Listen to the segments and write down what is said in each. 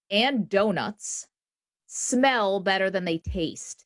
and donuts smell better than they taste.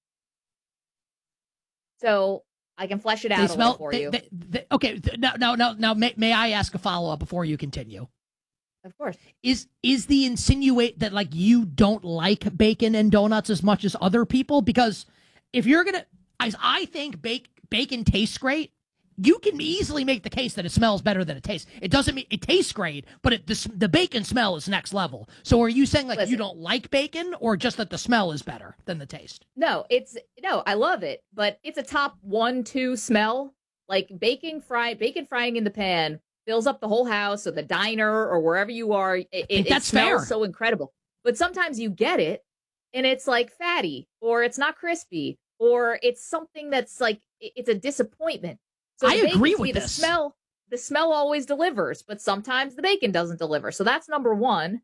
So I can flesh it out a little for you. Okay, now, may I ask a follow-up before you continue? Of course. Is the insinuate that, like, you don't like bacon and donuts as much as other people? Because if you're going to, I think bacon tastes great. You can easily make the case that it smells better than it tastes. It doesn't mean it tastes great, but the bacon smell is next level. So are you saying, like, Listen, you don't like bacon, or just that the smell is better than the taste? No, I love it, but it's a top 1-2 smell. Like bacon frying in the pan fills up the whole house or the diner or wherever you are. It that's smells fair. So incredible. But sometimes you get it and it's like fatty, or it's not crispy, or it's something that's like, it's a disappointment. So I agree with this. The smell always delivers, but sometimes the bacon doesn't deliver. So that's number 1.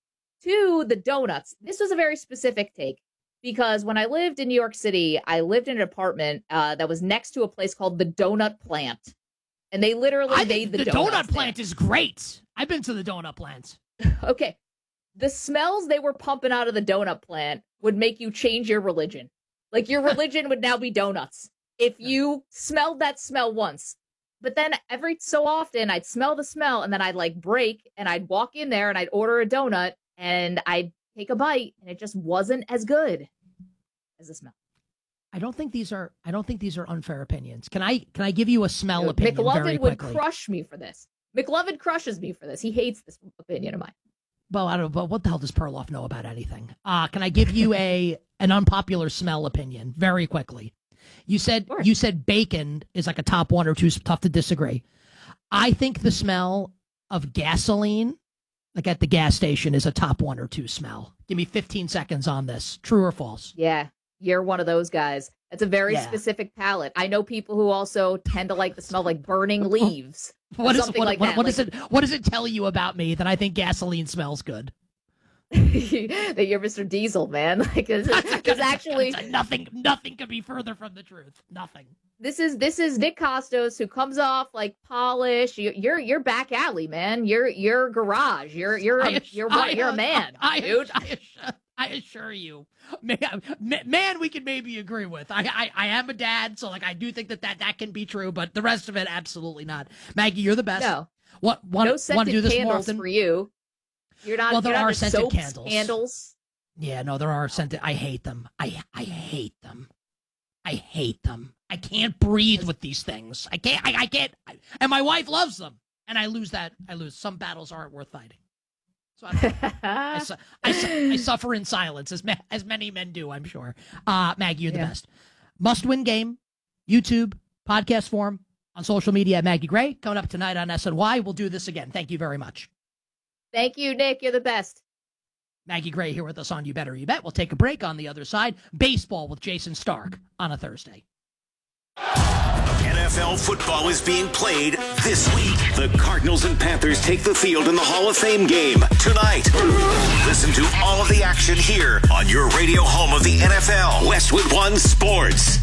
2, the donuts. This was a very specific take, because when I lived in New York City, I lived in an apartment that was next to a place called the Donut Plant. And they literally made the donut plant is great. I've been to the donut plants. Okay. The smells they were pumping out of the donut plant would make you change your religion. Like, your religion would now be donuts. If you smelled that smell once. But then every so often I'd smell the smell, and then I'd like break, and I'd walk in there and I'd order a donut and I'd take a bite, and it just wasn't as good as the smell. I don't think these are unfair opinions. Can I give you a smell opinion very quickly? McLovin would crush me for this. McLovin crushes me for this. He hates this opinion of mine. Well, I don't know, but what the hell does Perloff know about anything? Can I give you an unpopular smell opinion very quickly? You said bacon is like a top 1 or 2. Tough to disagree. I think the smell of gasoline, like at the gas station, is a top 1 or 2 smell. Give me 15 seconds on this. True or false? Yeah, you're one of those guys. It's a very specific palate. I know people who also tend to like the smell of, like, burning leaves. What does it tell you about me that I think gasoline smells good? That you're Mr. Diesel, man. Like, because actually nothing could be further from the truth. Nothing. This is Nick Costos, who comes off like polish. You're back alley, man. You're garage. You're a man, dude. I assure you, man, we can maybe agree with. I am a dad, so like I do think that can be true, but the rest of it, absolutely not. Maggie, you're the best. No, no scented do this candles more for you. You're not. Well, there are scented candles. Yeah, no, there are scented. I hate them. I hate them. I hate them. I can't breathe with these things. I can't. And my wife loves them, and I lose. Some battles aren't worth fighting. So I suffer in silence, as many men do, I'm sure. Maggie, you're the best. Must-win game, YouTube, podcast form, on social media at Maggie Gray. Coming up tonight on SNY. We'll do this again. Thank you very much. Thank you, Nick. You're the best. Maggie Gray here with us on You Better You Bet. We'll take a break. On the other side, baseball with Jason Stark on a Thursday. NFL football is being played this week. The Cardinals and Panthers take the field in the Hall of Fame game tonight. Listen to all of the action here on your radio home of the NFL, Westwood One Sports.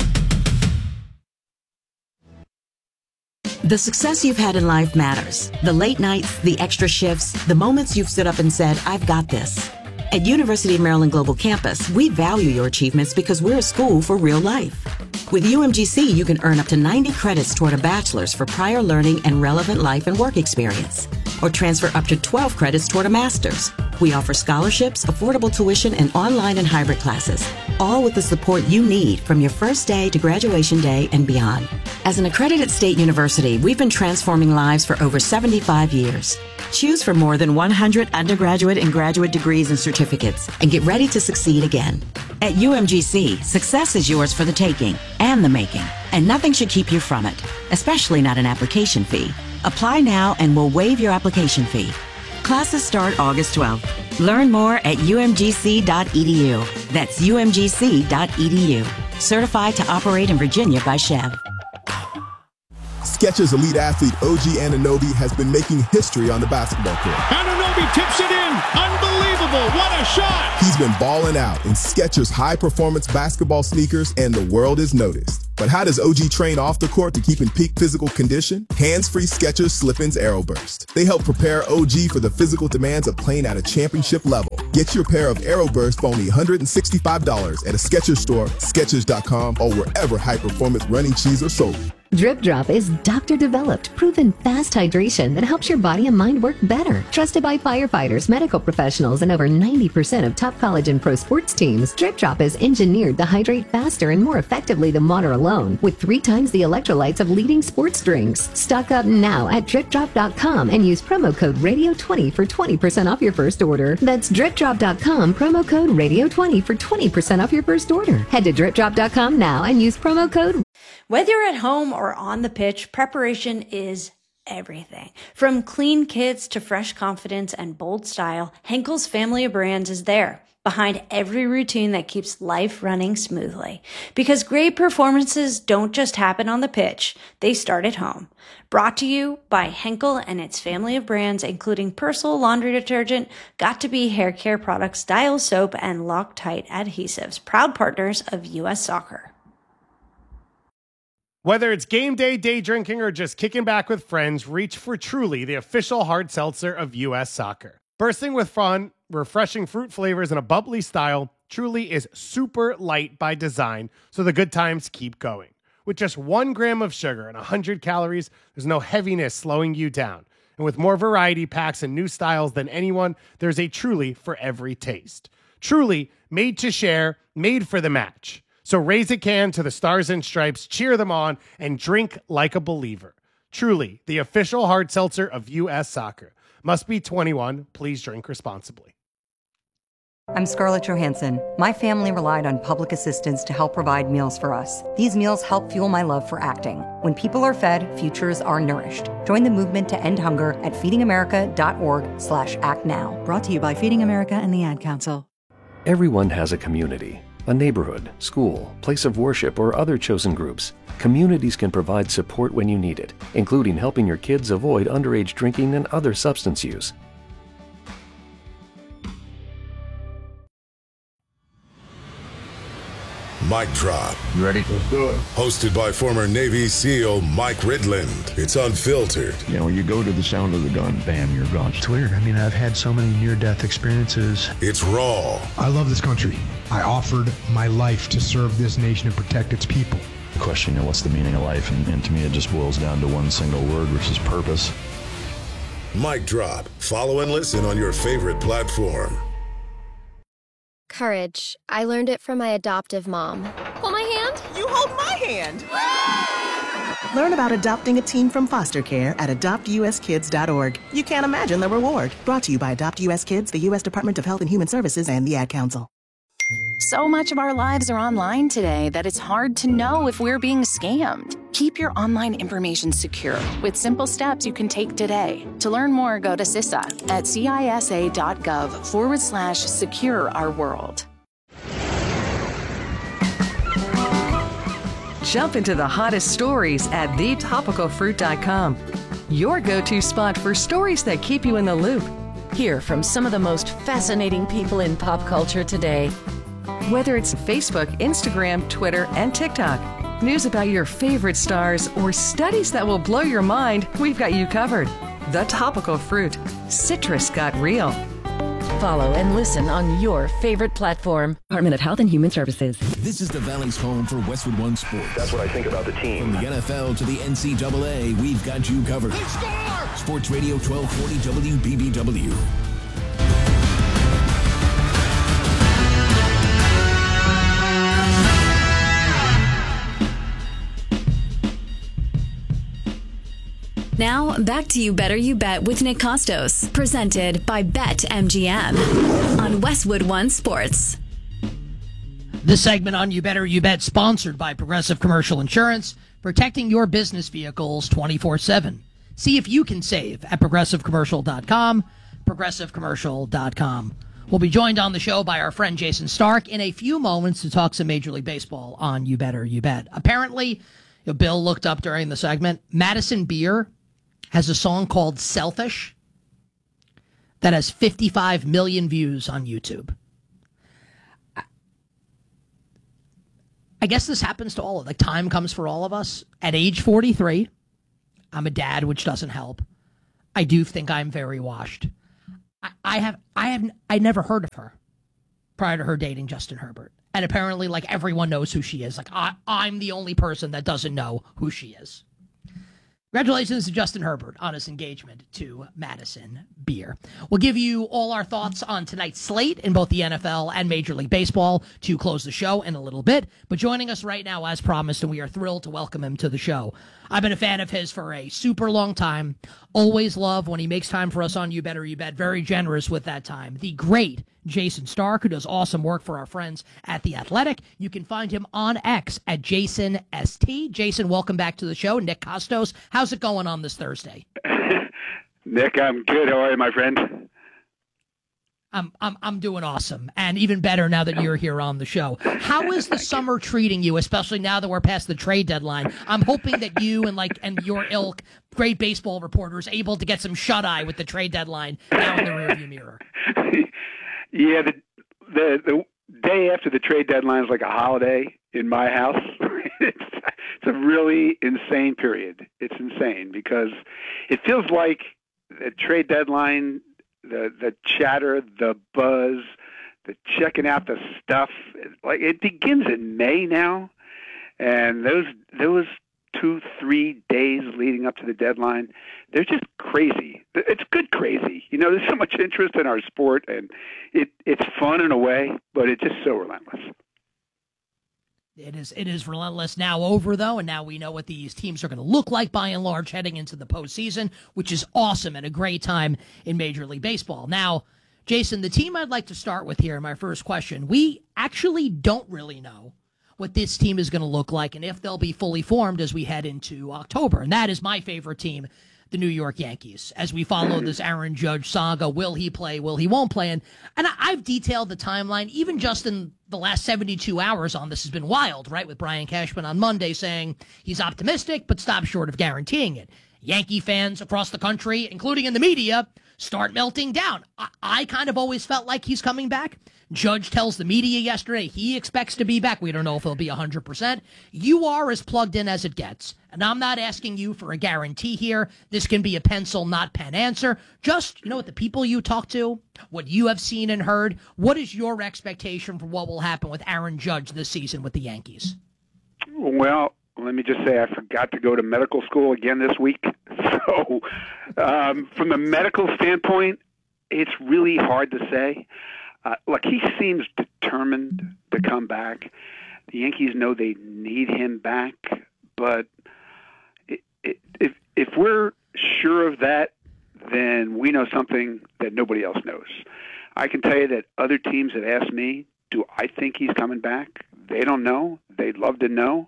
The success you've had in life matters. The late nights, the extra shifts, the moments you've stood up and said, I've got this. At University of Maryland Global Campus, we value your achievements because we're a school for real life. With UMGC, you can earn up to 90 credits toward a bachelor's for prior learning and relevant life and work experience, or transfer up to 12 credits toward a master's. We offer scholarships, affordable tuition, and online and hybrid classes, all with the support you need from your first day to graduation day and beyond. As an accredited state university, we've been transforming lives for over 75 years. Choose from more than 100 undergraduate and graduate degrees and certificates, and get ready to succeed again. At UMGC, success is yours for the taking and the making, and nothing should keep you from it, especially not an application fee. Apply now and we'll waive your application fee. Classes start August 12th. Learn more at umgc.edu. That's umgc.edu. Certified to operate in Virginia by Chev. Skechers elite athlete OG Anunoby has been making history on the basketball court. Anunoby tips it in. Unbelievable. What a shot. He's been balling out in Skechers high-performance basketball sneakers, and the world has noticed. But how does OG train off the court to keep in peak physical condition? Hands-free Skechers Slip-ins Aeroburst. They help prepare OG for the physical demands of playing at a championship level. Get your pair of Aeroburst for only $165 at a Skechers store, Skechers.com, or wherever high-performance running shoes are sold. Drip Drop is doctor-developed, proven fast hydration that helps your body and mind work better. Trusted by firefighters, medical professionals, and over 90% of top college and pro sports teams, Drip Drop is engineered to hydrate faster and more effectively than water alone, with 3 times the electrolytes of leading sports drinks. Stock up now at DripDrop.com and use promo code Radio20 for 20% off your first order. That's DripDrop.com, promo code Radio20 for 20% off your first order. Head to DripDrop.com now and use promo code. Whether you're at home or on the pitch, preparation is everything. From clean kits to fresh confidence and bold style, Henkel's family of brands is there, behind every routine that keeps life running smoothly. Because great performances don't just happen on the pitch, they start at home. Brought to you by Henkel and its family of brands, including Persil laundry detergent, Got2b hair care products, Dial soap, and Loctite adhesives, proud partners of U.S. Soccer. Whether it's game day, day drinking, or just kicking back with friends, reach for Truly, the official hard seltzer of U.S. Soccer. Bursting with fun, refreshing fruit flavors, and a bubbly style, Truly is super light by design, so the good times keep going. With just 1 gram of sugar and 100 calories, there's no heaviness slowing you down. And with more variety packs and new styles than anyone, there's a Truly for every taste. Truly, made to share, made for the match. So raise a can to the Stars and Stripes, cheer them on, and drink like a believer. Truly, the official hard seltzer of U.S. Soccer. Must be 21. Please drink responsibly. I'm Scarlett Johansson. My family relied on public assistance to help provide meals for us. These meals help fuel my love for acting. When people are fed, futures are nourished. Join the movement to end hunger at feedingamerica.org/actnow. Brought to you by Feeding America and the Ad Council. Everyone has a community. A neighborhood, school, place of worship, or other chosen groups. Communities can provide support when you need it, including helping your kids avoid underage drinking and other substance use. Mic Drop. You ready? Let's do it. Hosted by former Navy SEAL Mike Ridland. It's unfiltered. You know, when you go to the sound of the gun, bam, you're gone. It's weird. I mean, I've had so many near-death experiences. It's raw. I love this country. I offered my life to serve this nation and protect its people. The question, you know, what's the meaning of life? And to me, it just boils down to one single word, which is purpose. Mic Drop. Follow and listen on your favorite platform. Courage. I learned it from my adoptive mom. Hold my hand. You hold my hand. Learn about adopting a teen from foster care at adoptuskids.org. You can't imagine the reward. Brought to you by Adopt US Kids, the U.S. Department of Health and Human Services, and the Ad Council. So much of our lives are online today that it's hard to know if we're being scammed. Keep your online information secure with simple steps you can take today. To learn more, go to CISA at CISA.gov/secure our world. Jump into the hottest stories at thetopicalfruit.com. Your go-to spot for stories that keep you in the loop. Hear from some of the most fascinating people in pop culture today. Whether it's Facebook, Instagram, Twitter, and TikTok, news about your favorite stars, or studies that will blow your mind, we've got you covered. The Topical Fruit. Citrus got real. Follow and listen on your favorite platform. Department of Health and Human Services. This is the Valley's home for Westwood One Sports. That's what I think about the team. From the NFL to the NCAA, we've got you covered. Sports Radio 1240 WBBW. Now, back to You Better You Bet with Nick Costos, presented by BetMGM on Westwood One Sports. This segment on You Better You Bet, sponsored by Progressive Commercial Insurance, protecting your business vehicles 24/7. See if you can save at progressivecommercial.com, progressivecommercial.com. We'll be joined on the show by our friend Jason Stark in a few moments to talk some Major League Baseball on You Better You Bet. Apparently, Bill looked up during the segment, Madison Beer has a song called Selfish that has 55 million views on YouTube. I guess this happens to all of us. Like, time comes for all of us. At age 43, I'm a dad, which doesn't help. I do think I'm very washed. I never heard of her prior to her dating Justin Herbert. And apparently, like, everyone knows who she is. Like, I'm the only person that doesn't know who she is. Congratulations to Justin Herbert on his engagement to Madison Beer. We'll give you all our thoughts on tonight's slate in both the NFL and Major League Baseball to close the show in a little bit. But joining us right now, as promised, and we are thrilled to welcome him to the show. I've been a fan of his for a super long time. Always love when he makes time for us on You Better You Bet. Very generous with that time. The great Jayson Stark, who does awesome work for our friends at The Athletic. You can find him on X at JasonST. Jason, welcome back to the show. Nick Costos, how's it going on this Thursday? Nick, I'm good. How are you, my friend? I'm doing awesome, and even better now that you're here on the show. How is the summer treating you, especially now that we're past the trade deadline? I'm hoping that you and your ilk, great baseball reporters, able to get some shut eye with the trade deadline now in the rearview mirror. Yeah, the day after the trade deadline is like a holiday in my house. It's a really insane period. It's insane because it feels like the trade deadline. The chatter, the buzz, the checking out the stuff, like it begins in May now, and those 2-3 days leading up to the deadline, they're just crazy. It's good crazy. You know, there's so much interest in our sport, and it's fun in a way, but it's just so relentless. It is relentless now over, though, and now we know what these teams are going to look like by and large heading into the postseason, which is awesome and a great time in Major League Baseball. Now, Jason, the team I'd like to start with here, my first question, we actually don't really know what this team is going to look like and if they'll be fully formed as we head into October, and that is my favorite team, the New York Yankees, as we follow this Aaron Judge saga. Will he play? Will he won't play? And I've detailed the timeline, even just in the last 72 hours on this has been wild, right? With Brian Cashman on Monday saying he's optimistic, but stops short of guaranteeing it. Yankee fans across the country, including in the media, start melting down. I kind of always felt like he's coming back. Judge tells the media yesterday he expects to be back. We don't know if he'll be 100%. You are as plugged in as it gets. And I'm not asking you for a guarantee here. This can be a pencil, not pen answer. Just, what the people you talk to, what you have seen and heard, what is your expectation for what will happen with Aaron Judge this season with the Yankees? Well, let me just say I forgot to go to medical school again this week. So from a medical standpoint, it's really hard to say. Look, he seems determined to come back. The Yankees know they need him back, but if we're sure of that, then we know something that nobody else knows. I can tell you that other teams have asked me, do I think he's coming back? They don't know. They'd love to know.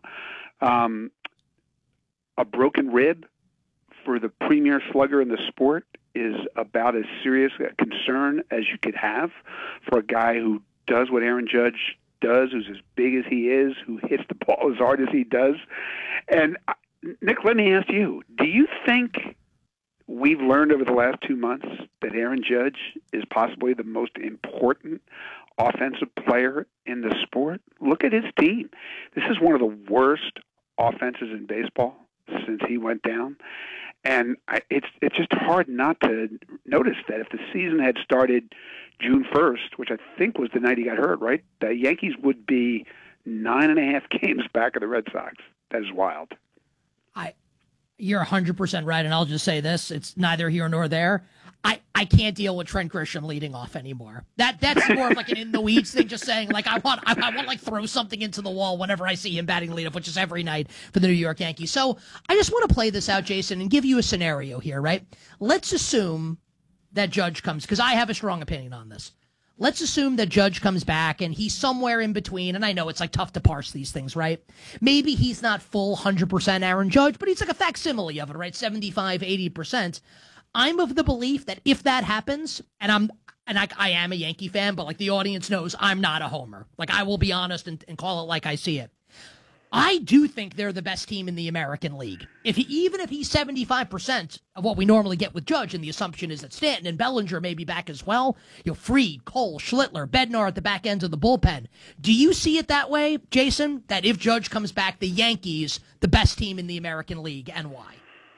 A broken rib for the premier slugger in the sport is about as serious a concern as you could have for a guy who does what Aaron Judge does, who's as big as he is, who hits the ball as hard as he does. And Nick, let me ask you, do you think we've learned over the last 2 months that Aaron Judge is possibly the most important offensive player in the sport? Look at his team. This is one of the worst offenses in baseball since he went down. And it's just hard not to notice that if the season had started June 1st, which I think was the night he got hurt, right? The Yankees would be 9.5 games back of the Red Sox. That is wild. You're 100% right, and I'll just say this. It's neither here nor there. I can't deal with Trent Grisham leading off anymore. That's more of like an in the weeds thing, just saying like I want like throw something into the wall whenever I see him batting leadoff, which is every night for the New York Yankees. So I just want to play this out, Jason, and give you a scenario here, right? Let's assume that Judge comes, because I have a strong opinion on this. Let's assume that Judge comes back and he's somewhere in between, and I know it's like tough to parse these things, right? Maybe he's not full 100% Aaron Judge, but he's like a facsimile of it, right? 75, 80%. I'm of the belief that if that happens, and I am a Yankee fan, but like the audience knows I'm not a homer. Like I will be honest and call it like I see it. I do think they're the best team in the American League. Even if he's 75% of what we normally get with Judge, and the assumption is that Stanton and Bellinger may be back as well, Fried, Cole, Schlittler, Bednar at the back ends of the bullpen. Do you see it that way, Jason, that if Judge comes back, the Yankees, the best team in the American League, and why?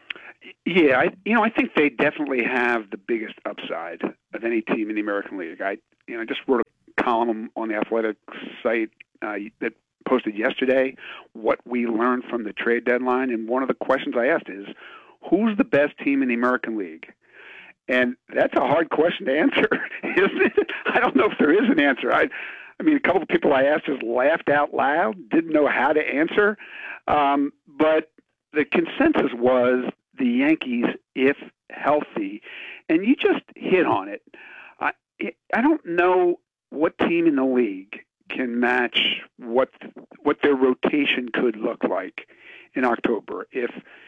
Yeah, I think they definitely have the biggest upside of any team in the American League. I just wrote a column on the Athletic site that posted yesterday what we learned from the trade deadline, and one of the questions I asked is, who's the best team in the American League? And that's a hard question to answer, isn't it? I don't know if there is an answer. I mean, a couple of people I asked just laughed out loud, didn't know how to answer. But the consensus was the Yankees, if healthy. And you just hit on it. I don't know what team in the league can match what their rotation could look like in October. If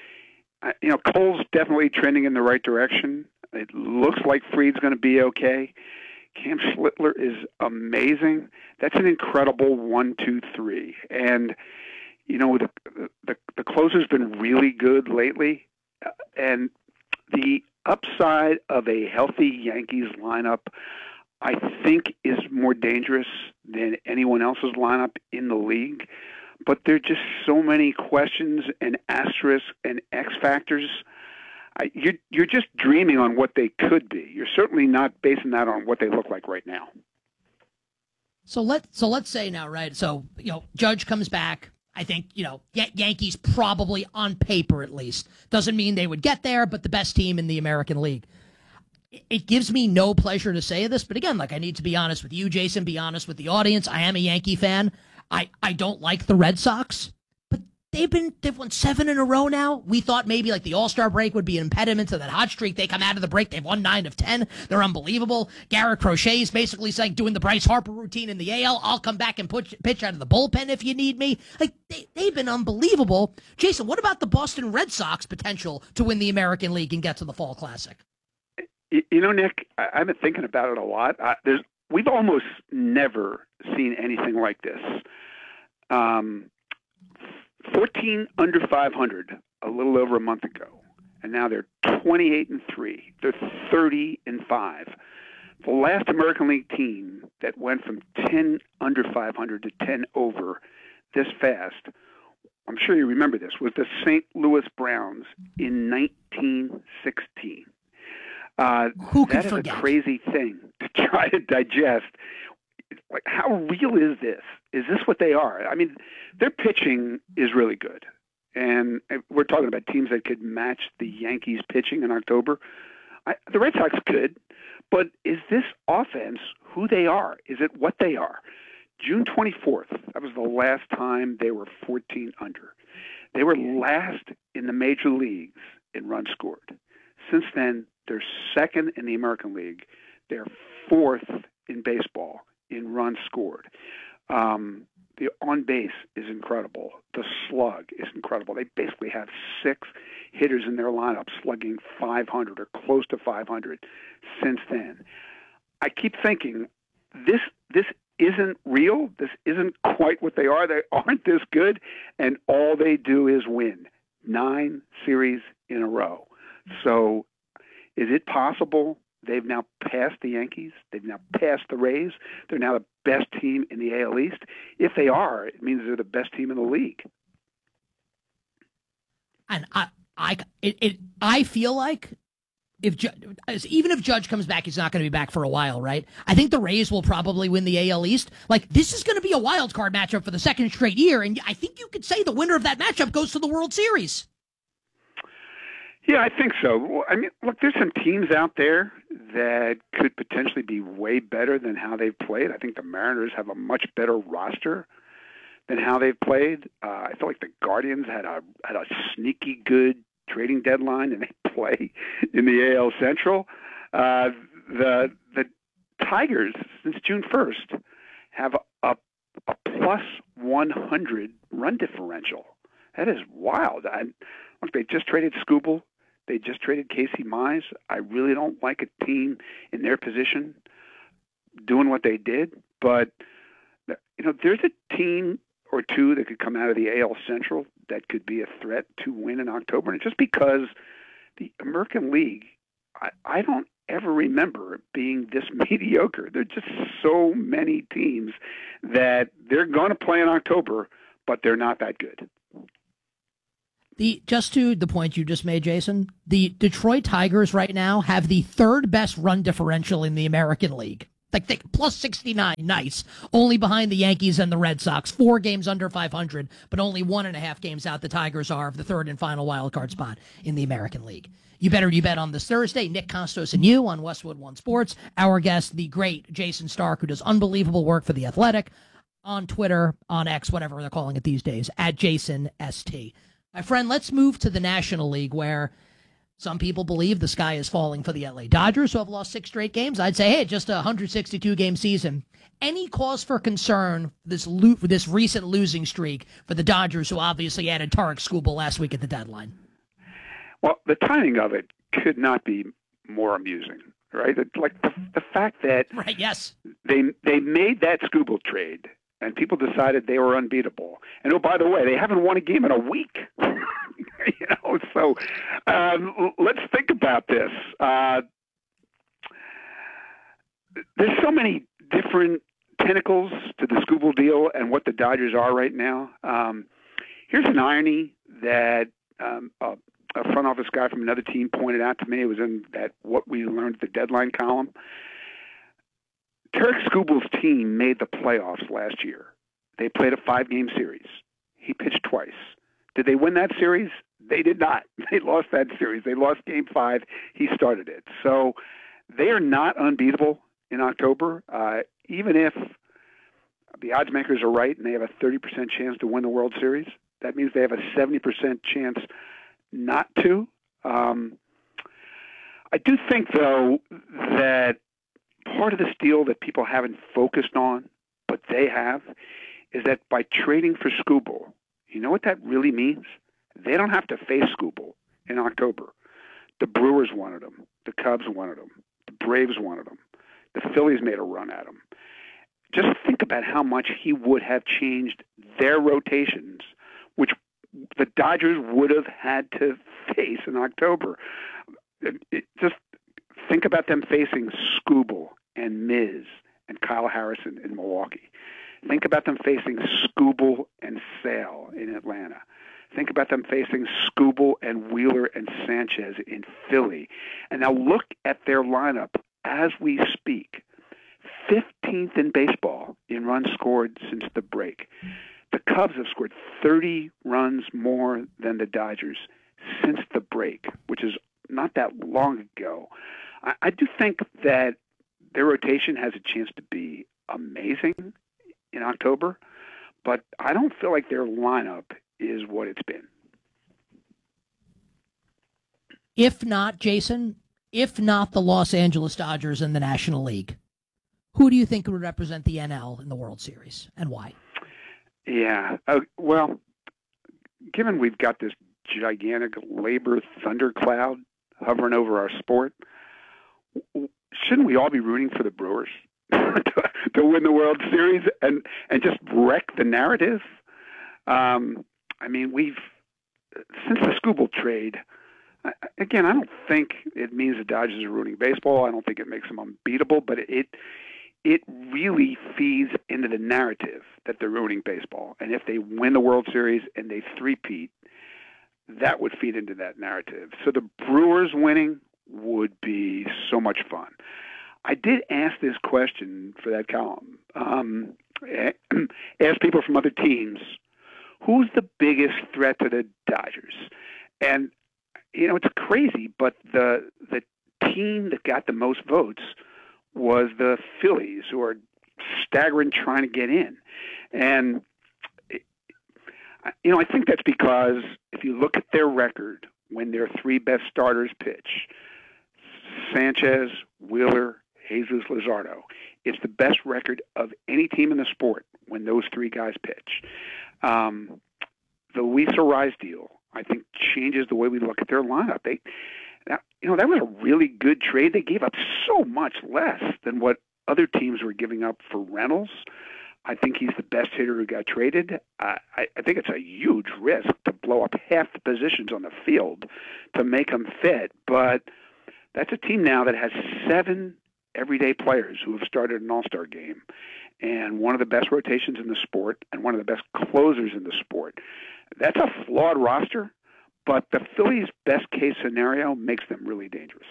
Cole's definitely trending in the right direction. It looks like Fried's going to be okay. Cam Schlittler is amazing. That's an incredible 1, 2, 3. And the closer's been really good lately. And the upside of a healthy Yankees lineup, I think, is more dangerous than anyone else's lineup in the league. But there are just so many questions and asterisks and X factors. You're just dreaming on what they could be. You're certainly not basing that on what they look like right now. So let's say now, right? So Judge comes back. I think Yankees probably on paper at least doesn't mean they would get there, but the best team in the American League. It gives me no pleasure to say this, but again, I need to be honest with you, Jason. Be honest with the audience. I am a Yankee fan. I don't like the Red Sox, but they've won 7 in a row now. We thought maybe the All-Star break would be an impediment to that hot streak. They come out of the break. They've won 9 of 10. They're unbelievable. Garrett Crochet is basically saying doing the Bryce Harper routine in the AL. I'll come back and pitch out of the bullpen if you need me. They've been unbelievable. Jason, what about the Boston Red Sox potential to win the American League and get to the Fall Classic? Nick, I've been thinking about it a lot. We've almost never seen anything like this. 14 under 500 a little over a month ago, and now they're 28-3. They're 30-5. The last American League team that went from 10 under 500 to 10 over this fast, I'm sure you remember this, was the St. Louis Browns in 1916. Who could that is forget? A crazy thing to try to digest. How real is this? Is this what they are? I mean, their pitching is really good. And we're talking about teams that could match the Yankees pitching in October. The Red Sox could. But is this offense who they are? Is it what they are? June 24th, that was the last time they were 14 under. They were last in the major leagues in runs scored. Since then, they're second in the American League. They're fourth in baseball in runs scored. The on base is incredible. The slug is incredible. They basically have 6 hitters in their lineup slugging 500 or close to 500 since then. I keep thinking this isn't real. This isn't quite what they are. They aren't this good, and all they do is win 9 series in a row. So is it possible they've now passed the Yankees? They've now passed the Rays? They're now the best team in the AL East? If they are, it means they're the best team in the league. And I feel like even if Judge comes back, he's not going to be back for a while, right? I think the Rays will probably win the AL East. This is going to be a wild card matchup for the second straight year, and I think you could say the winner of that matchup goes to the World Series. Yeah, I think so. I mean, look, there's some teams out there that could potentially be way better than how they've played. I think the Mariners have a much better roster than how they've played. I feel like the Guardians had a sneaky good trading deadline, and they play in the AL Central. The Tigers, since June 1st, have a plus 100 run differential. That is wild. Look, they just traded Skubal. They just traded Casey Mize. I really don't like a team in their position doing what they did. But, there's a team or two that could come out of the AL Central that could be a threat to win in October. And it's just because the American League, I don't ever remember being this mediocre. There are just so many teams that they're going to play in October, but they're not that good. Just to the point you just made, Jason, the Detroit Tigers right now have the third best run differential in the American League. Like plus 69, nice. Only behind the Yankees and the Red Sox. 4 games under 500, but only 1.5 games out the Tigers are of the third and final wild card spot in the American League. You bet on this Thursday. Nick Costos and you on Westwood One Sports. Our guest, the great Jason Stark, who does unbelievable work for The Athletic on Twitter, on X, whatever they're calling it these days, at Jason ST. My friend, let's move to the National League, where some people believe the sky is falling for the LA Dodgers, who have lost 6 straight games. I'd say, hey, just a 162-game season. Any cause for concern this recent losing streak for the Dodgers, who obviously added Tarek Skubal last week at the deadline? Well, the timing of it could not be more amusing, right? Like the fact that right, yes, they made that Skubal trade, and people decided they were unbeatable. And oh, by the way, they haven't won a game in a week. So let's think about this. There's so many different tentacles to the Skubal deal and what the Dodgers are right now. Here's an irony that a front office guy from another team pointed out to me. It was in that What We Learned at the Deadline column. Tarek Skubal's team made the playoffs last year. They played a 5-game series. He pitched twice. Did they win that series? They did not. They lost that series. They lost Game 5. He started it. So they are not unbeatable in October. Even if the odds makers are right and they have a 30% chance to win the World Series, that means they have a 70% chance not to. I do think, though, that part of this deal that people haven't focused on, but they have, is that by trading for Skubal, you know what that really means? They don't have to face Skubal in October. The Brewers wanted him. The Cubs wanted him. The Braves wanted him. The Phillies made a run at him. Just think about how much he would have changed their rotations, which the Dodgers would have had to face in October. Just think about them facing Skubal and Miz and Kyle Harrison in Milwaukee. Think about them facing Skubal and Sale in Atlanta. Think about them facing Skubal and Wheeler and Sanchez in Philly. And now look at their lineup as we speak. 15th in baseball in runs scored since the break. The Cubs have scored 30 runs more than the Dodgers since the break, which is not that long ago. I do think that their rotation has a chance to be amazing in October, but I don't feel like their lineup is what it's been. If not, Jason, if not the Los Angeles Dodgers in the National League, who do you think would represent the NL in the World Series, and why? Yeah, well, given we've got this gigantic labor thundercloud hovering over our sport, shouldn't we all be rooting for the Brewers to win the World Series and just wreck the narrative? I mean, since the Skubal trade, again, I don't think it means the Dodgers are ruining baseball. I don't think it makes them unbeatable, but it really feeds into the narrative that they're ruining baseball. And if they win the World Series and they three-peat, that would feed into that narrative. So the Brewers winning would be so much fun. I did ask this question for that column. Ask people from other teams, who's the biggest threat to the Dodgers? And, it's crazy, but the team that got the most votes was the Phillies, who are staggering trying to get in. And, I think that's because if you look at their record when their 3 best starters pitch, Sanchez, Wheeler, Jesus Luzardo, it's the best record of any team in the sport when those 3 guys pitch. The Luis Arraez deal, I think, changes the way we look at their lineup. That was a really good trade. They gave up so much less than what other teams were giving up for Reynolds. I think he's the best hitter who got traded. I think it's a huge risk to blow up half the positions on the field to make them fit. But that's a team now that has 7 everyday players who have started an all-star game, and one of the best rotations in the sport and one of the best closers in the sport. That's a flawed roster, but the Phillies' best case scenario makes them really dangerous.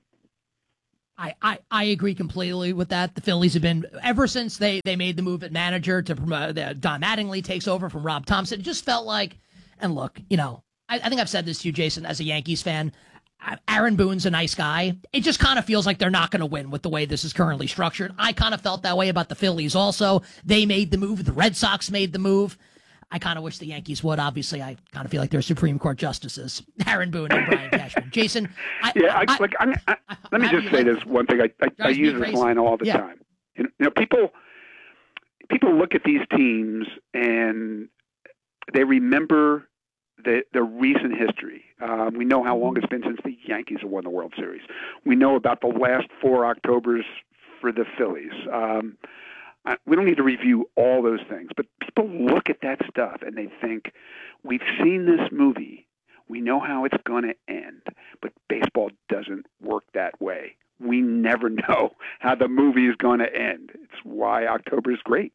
I agree completely with that. The Phillies have been, ever since they made the move at manager to promote, Don Mattingly takes over from Rob Thompson, it just felt like, and look, I think I've said this to you, Jason, as a Yankees fan, Aaron Boone's a nice guy. It just kind of feels like they're not going to win with the way this is currently structured. I kind of felt that way about the Phillies also. They made the move. The Red Sox made the move. I kind of wish the Yankees would. Obviously, I kind of feel like they're Supreme Court justices, Aaron Boone and Brian Cashman. Jason, let me just say this one thing. I use this line all the time. People look at these teams and they remember the recent history. We know how long it's been since the Yankees have won the World Series. We know about the last 4 Octobers for the Phillies. We don't need to review all those things, but people look at that stuff and they think, we've seen this movie. We know how it's going to end, but baseball doesn't work that way. We never know how the movie is going to end. It's why October is great.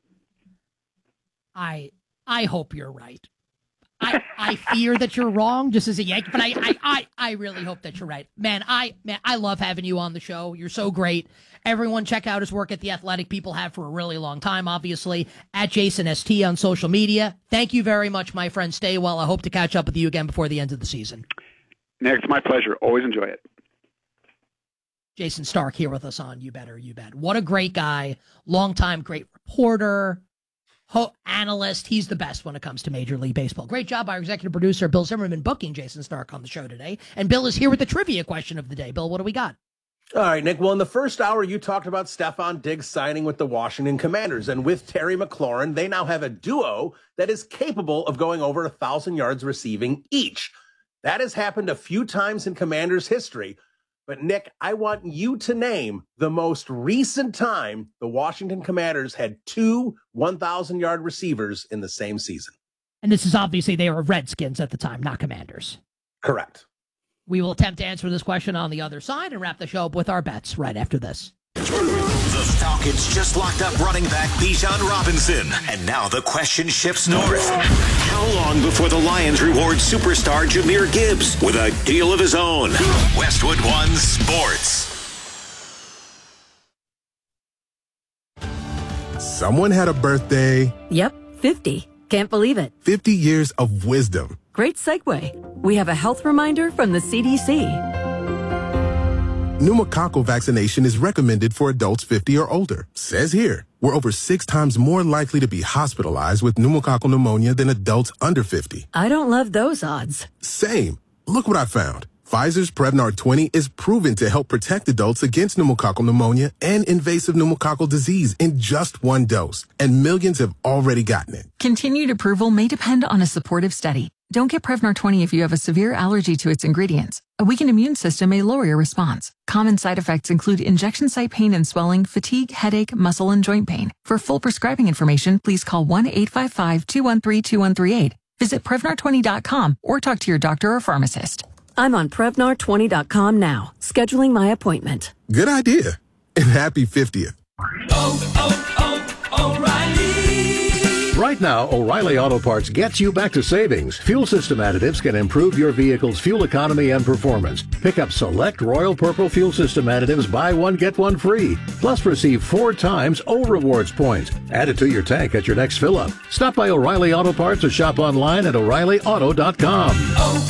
I hope you're right. I fear that you're wrong, just as a Yankee, but I really hope that you're right. Man, I love having you on the show. You're so great. Everyone check out his work at The Athletic. People have for a really long time, obviously, at Jason ST on social media. Thank you very much, my friend. Stay well. I hope to catch up with you again before the end of the season. Nick, it's my pleasure. Always enjoy it. Jason Stark here with us on You Better You Bet. What a great guy. Longtime great reporter. Analyst. He's the best when it comes to Major League Baseball. Great job by our executive producer, Bill Zimmerman, booking Jason Stark on the show today. And Bill is here with the trivia question of the day. Bill, what do we got? All right, Nick. Well, in the first hour, you talked about Stephon Diggs signing with the Washington Commanders. And with Terry McLaurin, they now have a duo that is capable of going over 1,000 yards receiving each. That has happened a few times in Commanders history. But, Nick, I want you to name the most recent time the Washington Commanders had 2 1,000-yard receivers in the same season. And this is obviously they were Redskins at the time, not Commanders. Correct. We will attempt to answer this question on the other side and wrap the show up with our bets right after this. The Falcons just locked up running back Bijan Robinson. And now the question shifts north. How long before the Lions reward superstar Jahmyr Gibbs with a deal of his own? Westwood One Sports. Someone had a birthday. Yep, 50. Can't believe it. 50 years of wisdom. Great segue. We have a health reminder from the CDC. Pneumococcal vaccination is recommended for adults 50 or older. Says here, we're over 6 times more likely to be hospitalized with pneumococcal pneumonia than adults under 50. I don't love those odds. Same. Look what I found. Pfizer's Prevnar 20 is proven to help protect adults against pneumococcal pneumonia and invasive pneumococcal disease in just 1 dose. And millions have already gotten it. Continued approval may depend on a supportive study. Don't get Prevnar 20 if you have a severe allergy to its ingredients. A weakened immune system may lower your response. Common side effects include injection site pain and swelling, fatigue, headache, muscle, and joint pain. For full prescribing information, please call 1-855-213-2138. Visit Prevnar20.com or talk to your doctor or pharmacist. I'm on Prevnar20.com now, scheduling my appointment. Good idea. And happy 50th. Right now, O'Reilly Auto Parts gets you back to savings. Fuel system additives can improve your vehicle's fuel economy and performance. Pick up select Royal Purple fuel system additives, buy one, get one free. Plus, receive 4 times O Rewards points. Add it to your tank at your next fill-up. Stop by O'Reilly Auto Parts or shop online at O'ReillyAuto.com.